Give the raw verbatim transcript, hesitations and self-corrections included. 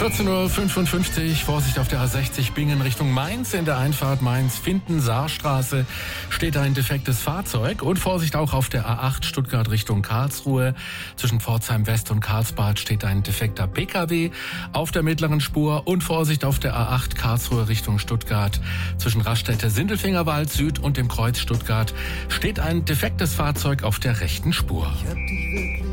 vierzehn Uhr fünfundfünfzig, Vorsicht auf der A sechzig Bingen Richtung Mainz. In der Einfahrt Mainz-Finden-Saarstraße steht ein defektes Fahrzeug. Und Vorsicht auch auf der A acht Stuttgart Richtung Karlsruhe. Zwischen Pforzheim West und Karlsbad steht ein defekter P K W auf der mittleren Spur. Und Vorsicht auf der A acht Karlsruhe Richtung Stuttgart. Zwischen Raststätte Sindelfingerwald Süd und dem Kreuz Stuttgart steht ein defektes Fahrzeug auf der rechten Spur. Ich hab dich wirklich